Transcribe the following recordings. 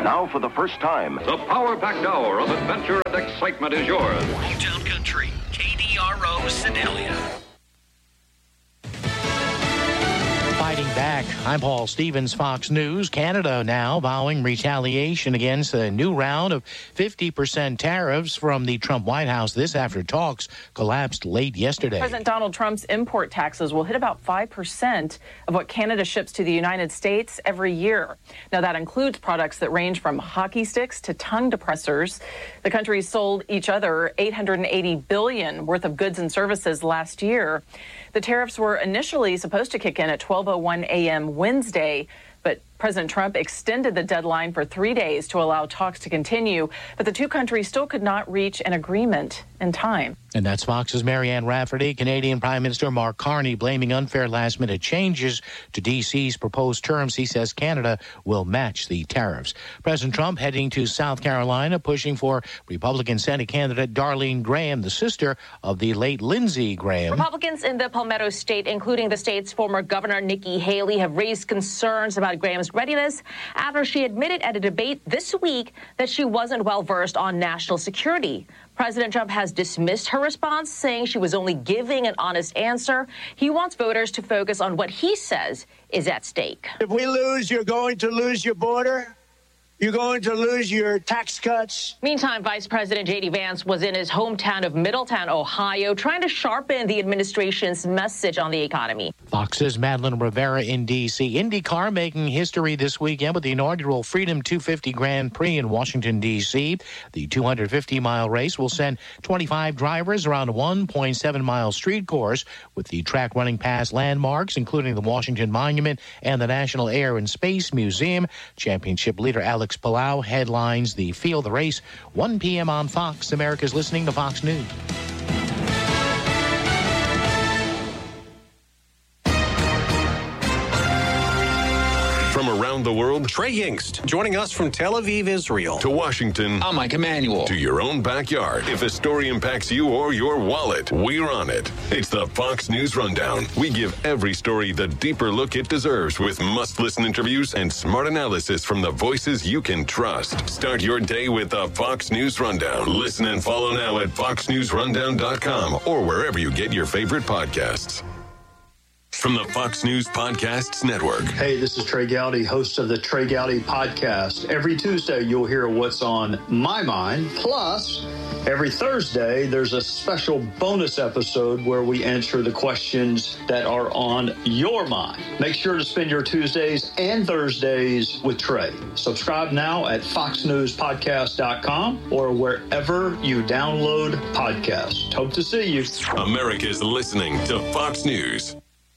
Now, for the first time, the power-packed hour of adventure and excitement is yours. Hometown Country, KDRO Sedalia. Fighting back. I'm Paul Stevens, Fox News. Canada now vowing retaliation against a new round of 50% tariffs from the Trump White House. This after talks collapsed late yesterday. President Donald Trump's import taxes will hit about 5% of what Canada ships to the United States every year. Now, that includes products that range from hockey sticks to tongue depressors. The countries sold each other $880 billion worth of goods and services last year. The tariffs were initially supposed to kick in at 12:01 a.m. Wednesday, but President Trump extended the deadline for 3 days to allow talks to continue, but the two countries still could not reach an agreement in time. And that's Fox's Marianne Rafferty. Canadian Prime Minister Mark Carney blaming unfair last-minute changes to D.C.'s proposed terms. He says Canada will match the tariffs. President Trump heading to South Carolina, pushing for Republican Senate candidate Darlene Graham, the sister of the late Lindsey Graham. Republicans in the Palmetto State, including the state's former governor Nikki Haley, have raised concerns about Graham's readiness after she admitted at a debate this week that she wasn't well-versed on national security. President Trump has dismissed her response, saying she was only giving an honest answer. He wants voters to focus on what he says is at stake. If we lose, you're going to lose your border. You're going to lose your tax cuts. Meantime, Vice President J.D. Vance was in his hometown of Middletown, Ohio, trying to sharpen the administration's message on the economy. Fox's Madeline Rivera in D.C. IndyCar making history this weekend with the inaugural Freedom 250 Grand Prix in Washington, D.C. The 250-mile race will send 25 drivers around a 1.7-mile street course with the track running past landmarks, including the Washington Monument and the National Air and Space Museum. Championship leader Alex Palau headlines the field. The race, 1 p.m. on Fox. America's listening to Fox News. From around the world, Trey Yingst, joining us from Tel Aviv, Israel. To Washington. I'm Mike Emanuel. To your own backyard. If a story impacts you or your wallet, we're on it. It's the Fox News Rundown. We give every story the deeper look it deserves with must-listen interviews and smart analysis from the voices you can trust. Start your day with the Fox News Rundown. Listen and follow now at foxnewsrundown.com or wherever you get your favorite podcasts. From the Fox News Podcasts Network. Hey, this is Trey Gowdy, host of the Trey Gowdy Podcast. Every Tuesday, you'll hear what's on my mind. Plus, every Thursday, there's a special bonus episode where we answer the questions that are on your mind. Make sure to spend your Tuesdays and Thursdays with Trey. Subscribe now at foxnewspodcast.com or wherever you download podcasts. Hope to see you. America's listening to Fox News.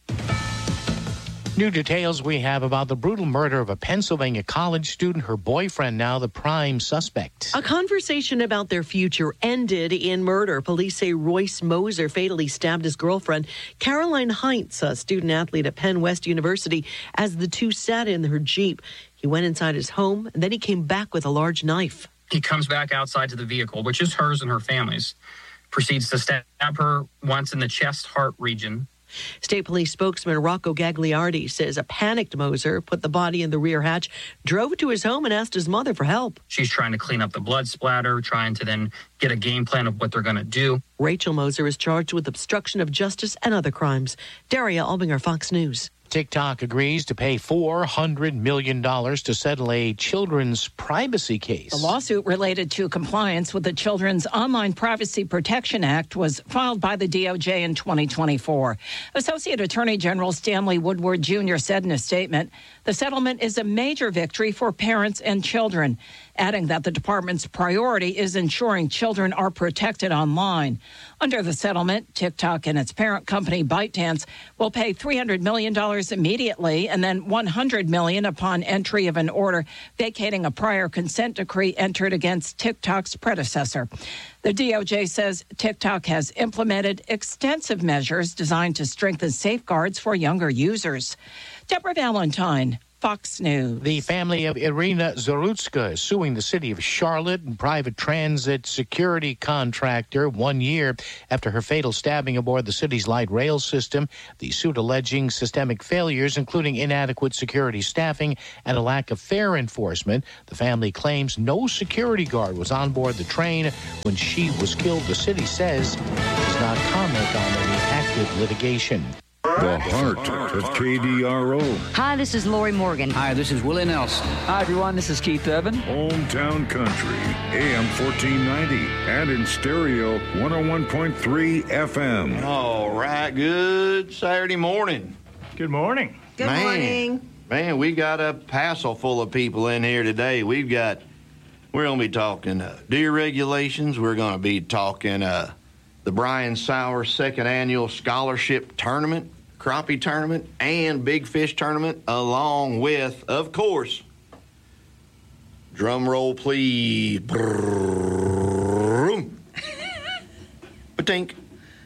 New details we have about the brutal murder of a Pennsylvania college student, her boyfriend now the prime suspect. A conversation about their future ended in murder. Police say Royce Moser fatally stabbed his girlfriend, Caroline Heinz, a student athlete at Penn West University, as the two sat in her Jeep. He went inside his home, and then he came back with a large knife. He comes back outside to the vehicle, which is hers and her family's, proceeds to stab her once in the chest-heart region. State Police spokesman Rocco Gagliardi says a panicked Moser put the body in the rear hatch, drove to his home, and asked his mother for help. She's trying to clean up the blood splatter, trying to then get a game plan of what they're going to do. Rachel Moser is charged with obstruction of justice and other crimes. Daria Albinger, Fox News. TikTok agrees to pay $400 million to settle a children's privacy case. The lawsuit related to compliance with the Children's Online Privacy Protection Act was filed by the DOJ in 2024. Associate Attorney General Stanley Woodward Jr. said in a statement, the settlement is a major victory for parents and children, adding that the department's priority is ensuring children are protected online. Under the settlement, TikTok and its parent company ByteDance will pay $300 million immediately and then $100 million upon entry of an order vacating a prior consent decree entered against TikTok's predecessor. The DOJ says TikTok has implemented extensive measures designed to strengthen safeguards for younger users. Deborah Valentine, Fox News. The family of Irina Zarutska is suing the city of Charlotte and private transit security contractor 1 year after her fatal stabbing aboard the city's light rail system. The suit alleging systemic failures, including inadequate security staffing and a lack of fare enforcement. The family claims no security guard was on board the train when she was killed. The city says it does not comment on any active litigation. The heart of KDRO. Hi, this is Lori Morgan. Hi, this is Willie Nelson. Hi, everyone. This is Keith Urban. Hometown Country, AM 1490, and in stereo 101.3 FM. All right. Good Saturday morning. Good morning. Good morning. Man, we got a passel full of people in here today. We're going to be talking deer regulations. We're going to be talking the Brian Sauer second annual scholarship tournament, crappie tournament, and big fish tournament, along with, of course, drum roll please, Patink.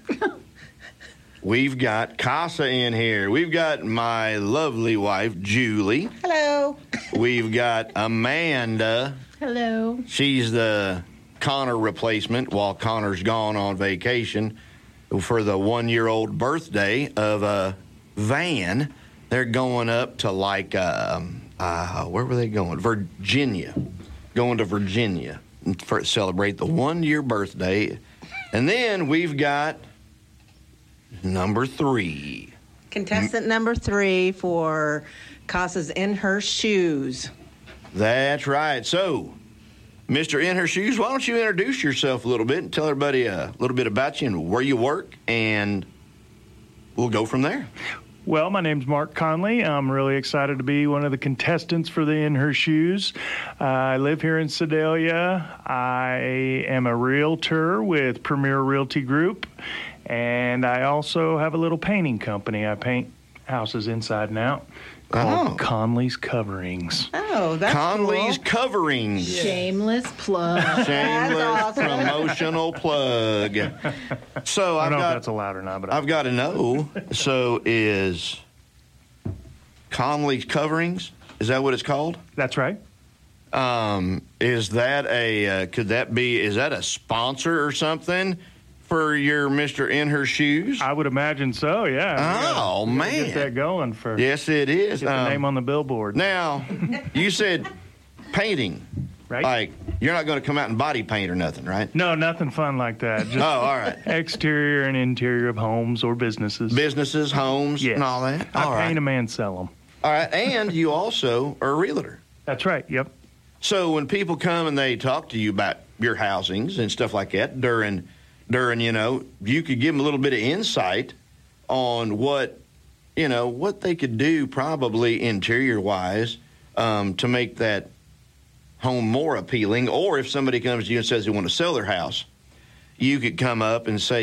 We've got Casa in here. We've got my lovely wife, Julie. Hello. We've got Amanda. Hello. She's the Connor replacement while Connor's gone on vacation for the 1-year-old birthday of Van. They're going up to where were they going? Virginia. Going to Virginia to celebrate the 1-year birthday. And then we've got number 3. Contestant number 3 for Casa's In Her Shoes. That's right. So, Mr. In Her Shoes, why don't you introduce yourself a little bit and tell everybody a little bit about you and where you work, and we'll go from there. Well, my name's Mark Conley. I'm really excited to be one of the contestants for the In Her Shoes. I live here in Sedalia. I am a realtor with Premier Realty Group, and I also have a little painting company. I paint houses inside and out. Called Conley's Coverings. Oh, that's Conley's cool. Coverings. Shameless plug. Shameless awesome. Promotional plug. So I don't know if that's allowed or not, but I've got to know. So is Conley's Coverings? Is that what it's called? That's right. Is that is that a sponsor or something for your Mr. In Her Shoes? I would imagine so, yeah. Oh, man. Get that going for. Yes, it is. Get the name on the billboard. Now, you said painting. Right. Like, you're not going to come out and body paint or nothing, right? No, nothing fun like that. Just all right. Exterior and interior of homes or businesses. Businesses, homes, yes. and all that? I paint them and sell them. All right, and you also are a realtor. That's right, yep. So when people come and they talk to you about your housings and stuff like that during, you could give them a little bit of insight on what they could do probably interior-wise to make that home more appealing. Or if somebody comes to you and says they want to sell their house, you could come up and say,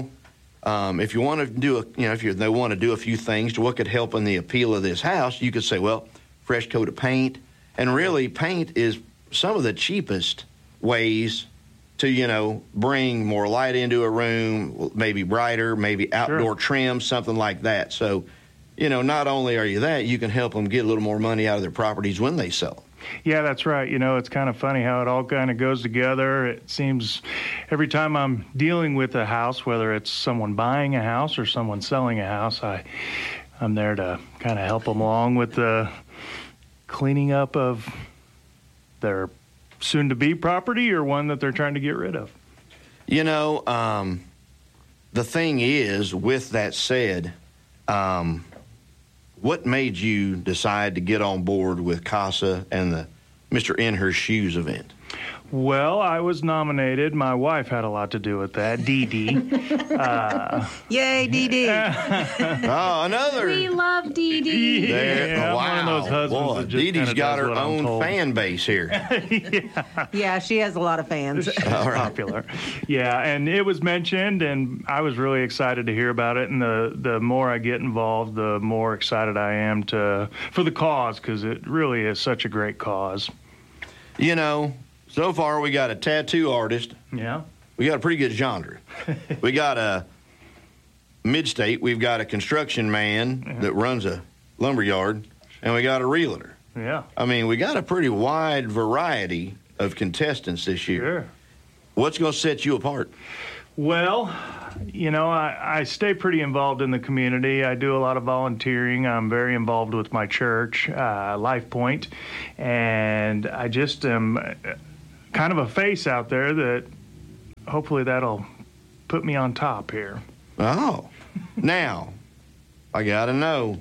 if you want to do they want to do a few things to what could help in the appeal of this house, you could say, well, fresh coat of paint. And really, paint is some of the cheapest ways to, bring more light into a room, maybe brighter, maybe outdoor trim, something like that. So, not only are you that, you can help them get a little more money out of their properties when they sell them. Yeah, that's right. It's kind of funny how it all kind of goes together. It seems every time I'm dealing with a house, whether it's someone buying a house or someone selling a house, I'm there to kind of help them along with the cleaning up of their soon-to-be property or one that they're trying to get rid of. The thing is, with that said, what made you decide to get on board with Casa and the Mr. In Her Shoes event? Well, I was nominated. My wife had a lot to do with that, Dee Dee. Yay, Dee Dee. Oh, another. We love Dee Dee. Wow. One of those husbands that just Dee Dee's got her own fan base here. Yeah, she has a lot of fans. She's popular. Yeah, and it was mentioned, and I was really excited to hear about it. And the more I get involved, the more excited I am for the cause, because it really is such a great cause. So far, we got a tattoo artist. Yeah. We got a pretty good genre. We got a mid-state. We've got a construction man that runs a lumber yard. and we got a realtor. Yeah. I mean, we got a pretty wide variety of contestants this year. Sure. What's going to set you apart? Well, you know, I stay pretty involved in the community. I do a lot of volunteering. I'm very involved with my church, Life Point, and I just am kind of a face out there that hopefully that'll put me on top here. Oh, now, I got to know.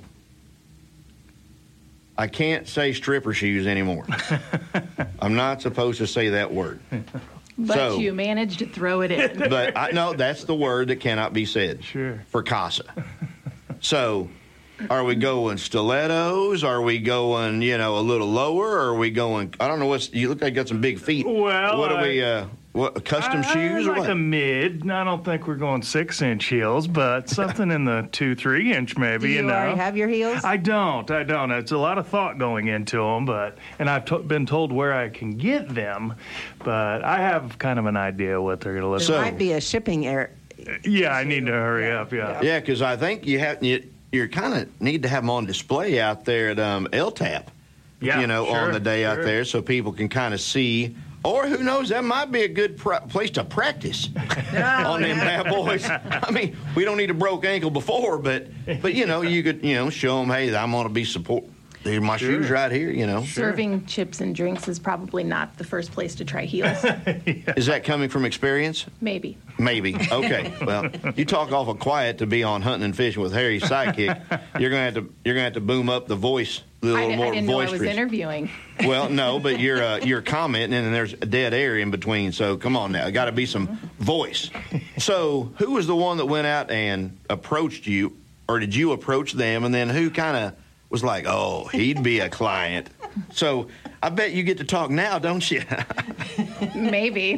I can't say stripper shoes anymore. I'm not supposed to say that word. But you managed to throw it in. But no, that's the word that cannot be said. Sure. For Casa. So, are we going stilettos? Are we going, a little lower? Or are we going? I don't know you look like you got some big feet. Well, what are we? What custom shoes or like what? A mid. I don't think we're going 6-inch heels, but something in the 2-3-inch maybe. Do you already have your heels? I don't. It's a lot of thought going into them, and I've been told where I can get them, but I have kind of an idea what they're going to look like. There might be a shipping error. Yeah, I need to hurry up. Yeah. Yeah, because I think you kind of need to have them on display out there at LTAP. Yeah, on the day out there, so people can kind of see. Or who knows, that might be a good place to practice on them bad boys. I mean, we don't need a broke ankle before, but you could, show them, hey, I'm going to be support. These are my shoes right here, Serving chips and drinks is probably not the first place to try heels. Is that coming from experience? Maybe. Okay. Well, you talk awful quiet to be on Hunting and Fishing with Harry's sidekick. You're gonna have to boom up the voice a little more I didn't know I boisterous. was interviewing. Well, no, but you're commenting, and there's a dead air in between. So come on now, got to be some voice. So who was the one that went out and approached you, or did you approach them? And then who kind of was like, oh, he'd be a client? So I bet you get to talk now, don't you? Maybe.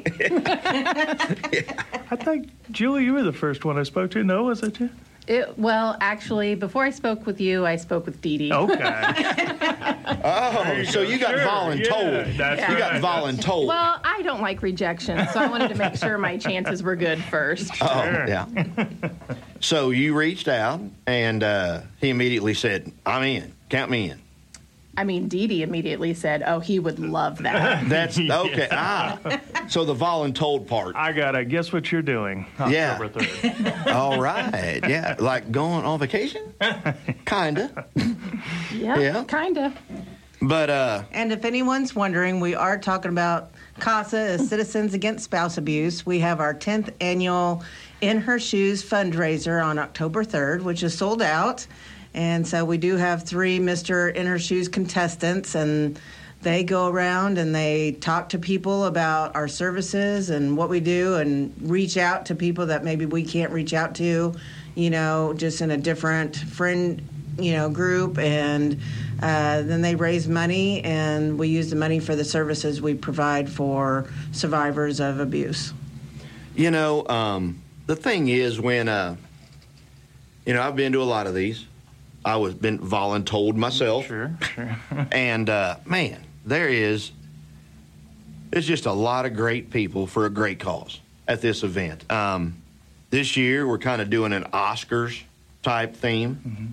I think, Julie, you were the first one I spoke to. No, was it you? Well, actually, before I spoke with you, I spoke with Dee Dee. Okay. So you got voluntold. Yeah, you got voluntold. Well, I don't like rejection, so I wanted to make sure my chances were good first. Oh, yeah. So you reached out, and he immediately said, I'm in. Count me in. I mean, Dee Dee immediately said, oh, he would love that. That's okay. So the voluntold part. I got to guess what you're doing October 3rd. All right. Yeah. Like going on vacation? Kinda. Yeah. Kinda. But, And if anyone's wondering, we are talking about CASA as Citizens Against Spouse Abuse. We have our 10th annual In Her Shoes fundraiser on October 3rd, which is sold out. And so we do have 3 Mr. In Her Shoes contestants, and they go around and they talk to people about our services and what we do and reach out to people that maybe we can't reach out to, just in a different friend, group. And then they raise money, and we use the money for the services we provide for survivors of abuse. The thing is when, I've been to a lot of these. I was been voluntold myself. Sure. And, man, it's just a lot of great people for a great cause at this event. This year, we're kind of doing an Oscars-type theme.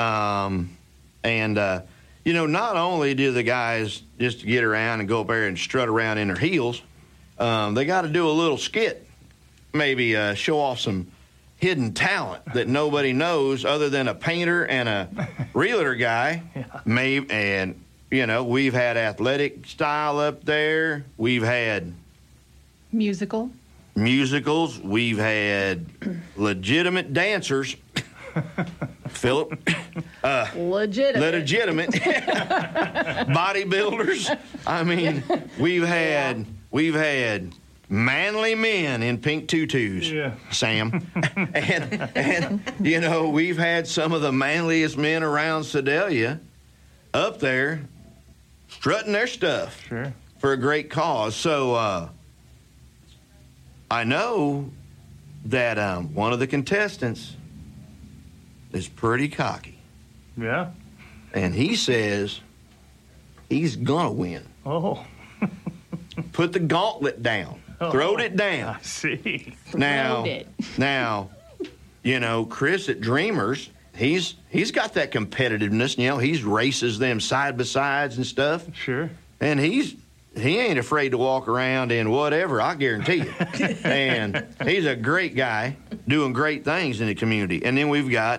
Mm-hmm. Not only do the guys just get around and go up there and strut around in their heels, they got to do a little skit, maybe show off some hidden talent that nobody knows other than a painter and a realtor guy. Yeah. We've had athletic style up there. We've had musicals. We've had legitimate dancers. Philip. Legitimate. Bodybuilders. I mean, we've had manly men in pink tutus, Sam. and we've had some of the manliest men around Sedalia up there strutting their stuff for a great cause. So I know that one of the contestants is pretty cocky. Yeah. And he says he's going to win. Oh. Put the gauntlet down. Throwed it down. I see. Now, Chris at Dreamers he's got that competitiveness. You know, he's races them side by sides and stuff. Sure. And he ain't afraid to walk around in whatever, I guarantee you. And he's a great guy doing great things in the community. And then we've got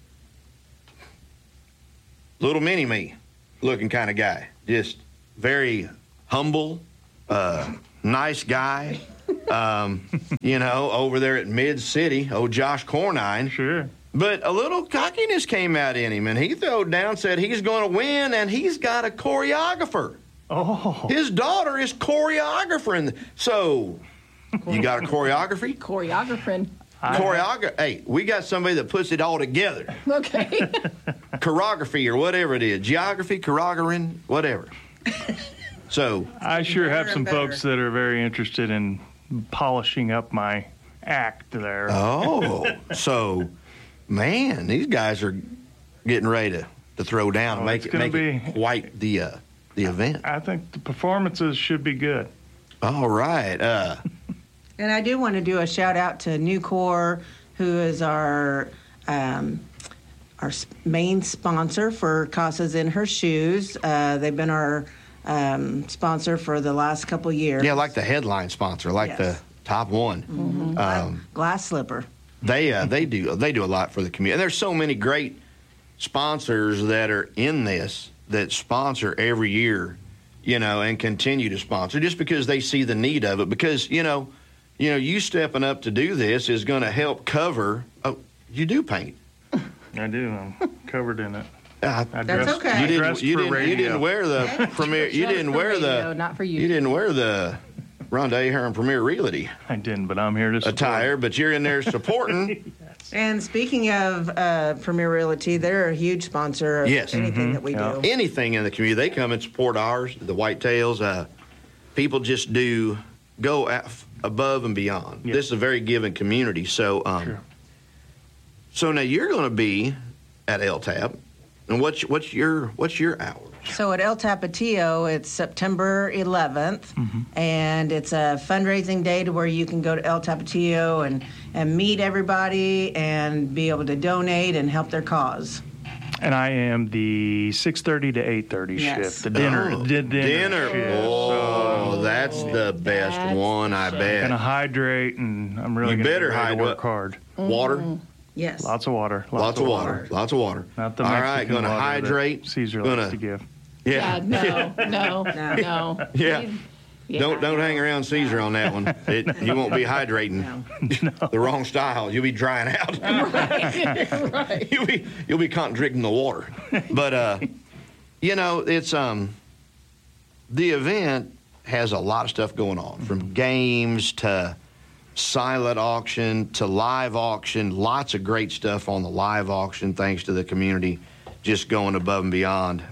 little mini-me looking kind of guy. Just very humble, nice guy. You know, over there at Mid-City, old Josh Cornine. Sure. But a little cockiness came out in him, and he throwed down, said he's going to win, and he's got a choreographer. Oh. His daughter is choreographing. So, you got a choreography? Choreographing. Hey, we got somebody that puts it all together. Okay. Choreography or whatever it is. Geography, choreographing, whatever. So I sure have some folks that are very interested in polishing up my act there. Oh, so, man, these guys are getting ready to throw down and make it quite the event. I think the performances should be good. All right. And I do want to do a shout out to Nucor, who is our main sponsor for Casa's in Her Shoes. They've been our sponsor for the last couple years. Yeah, like the headline sponsor, like the top one. Mm-hmm. Glass Slipper. They do a lot for the community. And there's so many great sponsors that are in this that sponsor every year, you know, and continue to sponsor just because they see the need of it. Because you stepping up to do this is going to help cover. Oh, you do paint. I do. I'm covered in it. That's okay. You didn't wear the Premier. You didn't wear the. Not for you. You didn't wear the Rhonda Ahern Premier Realty. I didn't, but I'm here to support. Attire, but you're in there supporting. Yes. And speaking of Premier Realty, they're a huge sponsor of anything that we do. Anything in the community, they come and support ours. The Whitetails. People just go above and beyond. Yep. This is a very giving community. So, sure. So now you're going to be at LTAP. And what's your hours? So at El Tapatio, it's September 11th, and it's a fundraising day to where you can go to El Tapatio and meet everybody and be able to donate and help their cause. And I am the 6:30 to 8:30 shift. The dinner. Shift. Oh, that's the best one, I bet. Gonna hydrate, and I'm really gonna work hard. Water. Yes. Lots of water. Lots of water. Not the All Mexican right, going to hydrate. Caesar likes to give. Yeah. No. Yeah. Don't hang around Caesar on that one. You won't be hydrating. No. The wrong style. You'll be drying out. Right. You'll be contradicting the water. But it's the event has a lot of stuff going on, from games to silent auction to live auction. Lots of great stuff on the live auction, thanks to the community just going above and beyond.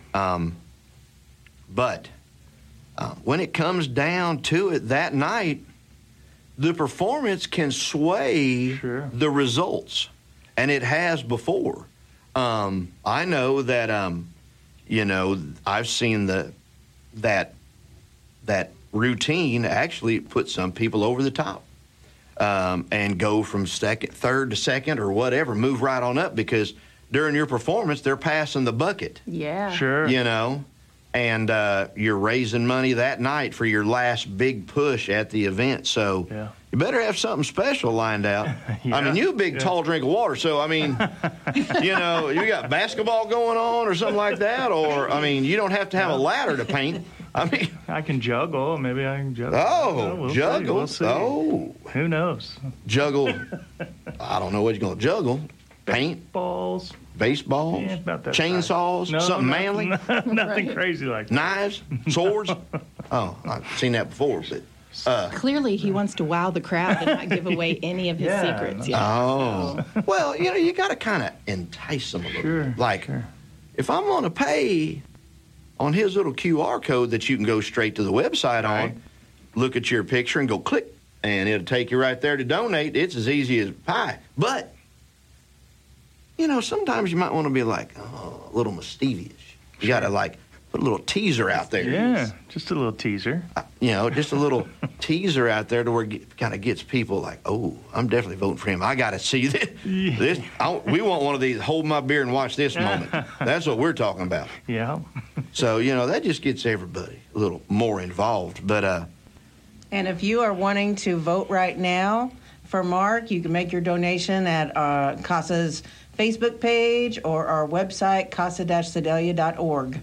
But when it comes down to it that night, the performance can sway the results, and it has before. I know that I've seen that routine actually put some people over the top. And go from third to second or whatever, move right on up, because during your performance, they're passing the bucket. Yeah. Sure. And you're raising money that night for your last big push at the event. So you better have something special lined out. I mean, you a big, tall drink of water. So, I mean, you got basketball going on or something like that. Or, I mean, you don't have to have a ladder to paint. I mean, I can juggle. Maybe I can juggle. Oh, juggle. We'll see. Oh. Who knows? Juggle. I don't know what you're going to juggle. Paint? Balls. Baseballs? Yeah, about that chainsaws? size. Something manly? Nothing crazy like that. Knives? Swords? Oh, I've seen that before, but... Clearly, he wants to wow the crowd and not give away any of his secrets. Yeah. Oh. Well, you got to kind of entice them a little. If I'm going to pay on his little QR code that you can go straight to the website on, look at your picture and go click, and it'll take you right there to donate. It's as easy as pie. But, sometimes you might want to be like, a little mischievous. You got to, put a little teaser out there. Yeah, just a little teaser. just a little teaser out there to where it kind of gets people like, oh, I'm definitely voting for him. I got to see this. We want one of these hold my beer and watch this moment. That's what we're talking about. Yeah. So, that just gets everybody a little more involved. But and if you are wanting to vote right now for Mark, you can make your donation at CASA's Facebook page or our website, casa-sedalia.org.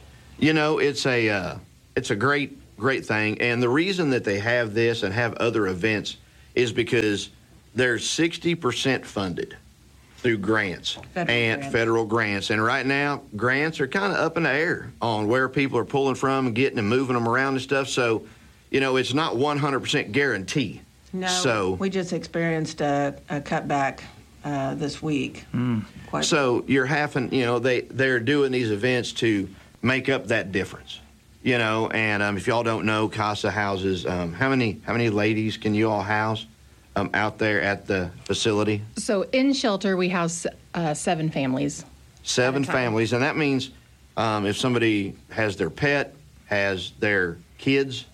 It's a great thing. And the reason that they have this and have other events is because they're 60% funded through grants federal grants. And right now, grants are kind of up in the air on where people are pulling from and getting and moving them around and stuff. So, it's not 100% guarantee. No, so we just experienced a cutback this week. So you're having, they're doing these events to make up that difference. And if y'all don't know, CASA houses, how many ladies can you all house out there at the facility? So in shelter, we house 7 families. 7 families, and that means if somebody has their pet, has their kids,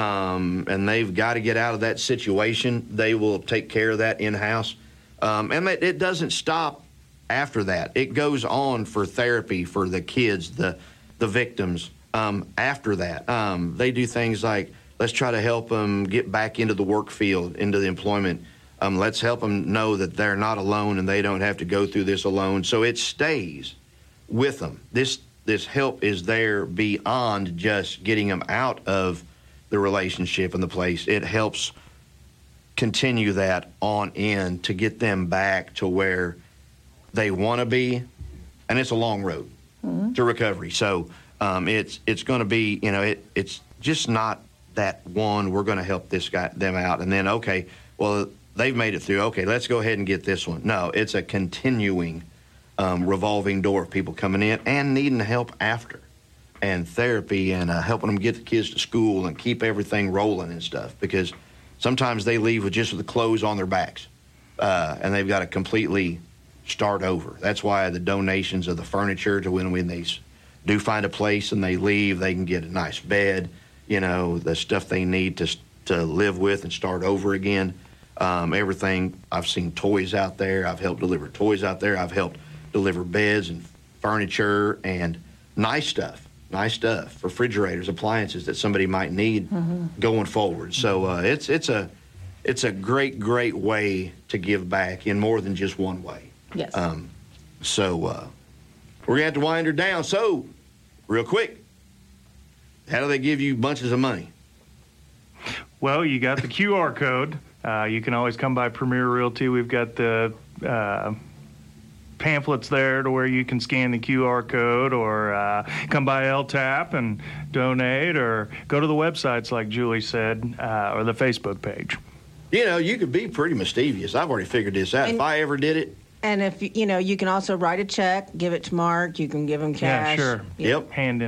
and they've got to get out of that situation, they will take care of that in-house. And it doesn't stop after that. It goes on for therapy for the kids, the victims. After that, they do things like, let's try to help them get back into the work field, into the employment. Let's help them know that they're not alone and they don't have to go through this alone. So it stays with them. This help is there beyond just getting them out of the relationship and the place. It helps continue that on in to get them back to where they want to be. And it's a long road to recovery. So it's going to be, it's just not that one, we're going to help them out. And then, okay, well, they've made it through. Okay, let's go ahead and get this one. No, it's a continuing revolving door of people coming in and needing help after, and therapy and helping them get the kids to school and keep everything rolling and stuff, because sometimes they leave with the clothes on their backs and they've got to completely start over. That's why the donations of the furniture to when they do find a place and they leave, they can get a nice bed, the stuff they need to live with and start over again. Everything. I've seen toys out there. I've helped deliver toys out there. I've helped deliver beds and furniture and nice stuff, refrigerators, appliances that somebody might need going forward. So it's a great way to give back in more than just one way. Yes. So we're going to have to wind her down. So, real quick, how do they give you bunches of money? Well, you got the QR code. You can always come by Premier Realty. We've got the pamphlets there to where you can scan the QR code, or come by LTAP and donate, or go to the websites like Julie said, or the Facebook page. You could be pretty mischievous. I've already figured this out. If I ever did it. And if, you can also write a check, give it to Mark. You can give him cash. Yeah, sure. Yep. Hand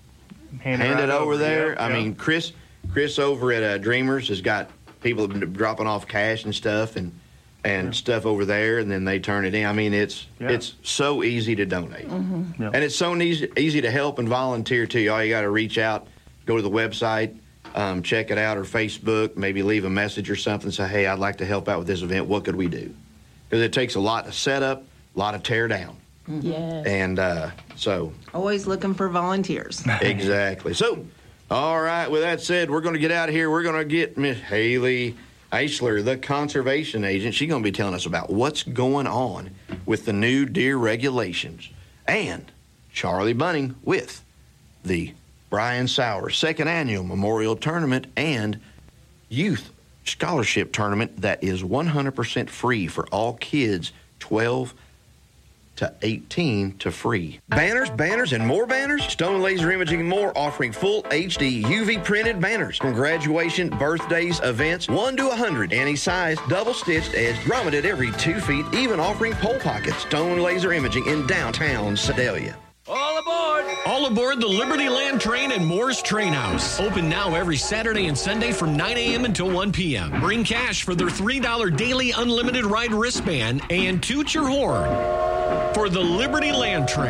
it over there. Yep. I mean, Chris over at Dreamers has got people have been dropping off cash and stuff and stuff over there, and then they turn it in. I mean, it's so easy to donate. And it's so easy to help and volunteer, too. All you got to reach out, go to the website, check it out, or Facebook, maybe leave a message or something, say, hey, I'd like to help out with this event. What could we do? Because it takes a lot to set up, a lot to tear down. Yes. And so. Always looking for volunteers. Exactly. So, all right, with that said, we're going to get out of here. We're going to get Miss Haley Eichler, the conservation agent. She's going to be telling us about what's going on with the new deer regulations. And Charlie Bunning with the Brian Sauer Second Annual Memorial Tournament and Youth Scholarship Tournament that is 100% free for all kids 12 to 18 to free. Banners, and more banners? Stone Laser Imaging and More offering full HD UV printed banners from graduation, birthdays, events, 1 to 100, any size, double stitched, edged, grommeted every 2 feet, even offering pole pockets. Stone Laser Imaging in downtown Sedalia. All aboard! All aboard the Liberty Land Train and Moore's Train House. Open now every Saturday and Sunday from 9 a.m. until 1 p.m. Bring cash for their $3 daily unlimited ride wristband and toot your horn for the Liberty Land Train.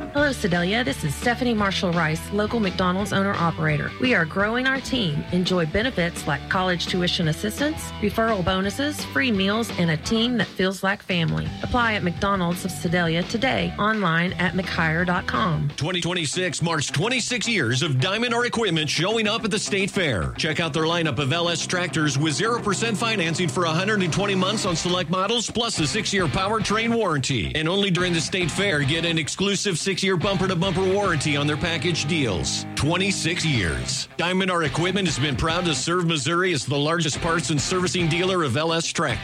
Hello, Sedalia. This is Stephanie Marshall Rice, local McDonald's owner-operator. We are growing our team. Enjoy benefits like college tuition assistance, referral bonuses, free meals, and a team that feels like family. Apply at McDonald's of Sedalia today, online at mchire.com. 2026 marks 26 years of Diamond R Equipment showing up at the State Fair. Check out their lineup of LS tractors with 0% financing for 120 months on select models, plus a 6-year powertrain warranty. And only during the State Fair, get an exclusive 6-year bumper-to-bumper warranty on their package deals. 26 years. Diamond R Equipment has been proud to serve Missouri as the largest parts and servicing dealer of LS tractors.